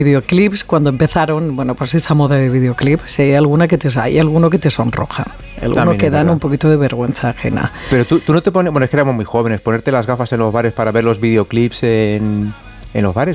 videoclips cuando empezaron, bueno, pues esa moda de videoclip, si hay alguno que te sonroja, algunos que dan un poquito de vergüenza ajena. Pero tú no te pones, bueno, es que éramos muy jóvenes, ponerte las gafas en los bares para ver los videoclips en los bares.